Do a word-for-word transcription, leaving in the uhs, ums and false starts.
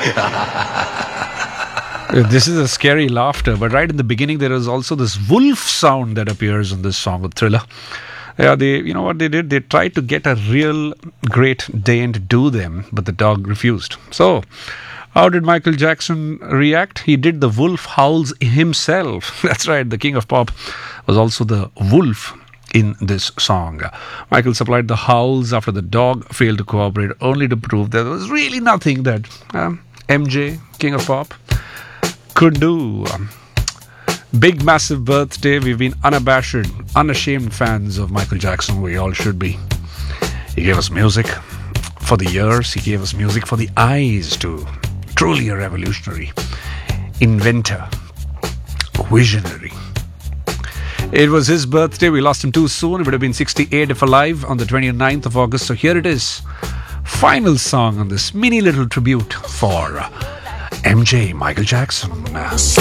This is a scary laughter, but right in the beginning there is also this wolf sound that appears in this song of Thriller. Yeah, they, you know what they did? They tried to get a real Great Dane to do them, but the dog refused. So, how did Michael Jackson react? He did the wolf howls himself. That's right, the king of pop was also the wolf in this song. Michael supplied the howls after the dog failed to cooperate, only to prove that there was really nothing that um, M J, king of pop, could do. Um, big massive birthday. We've been unabashed, unashamed fans of Michael Jackson. We all should be. He gave us music for the ears. He gave us music for the eyes too. Truly a revolutionary inventor, visionary. It was his birthday. We lost him too soon. It would have been sixty-eight if alive on the twenty-ninth of August. So here it is. Final song on this mini little tribute for M J, Michael Jackson.